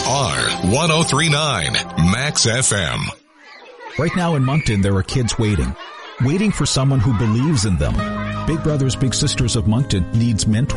are 1039 Max FM. Right now in Moncton, there are kids waiting for someone who believes in them. Big Brothers Big Sisters of Moncton needs mentors.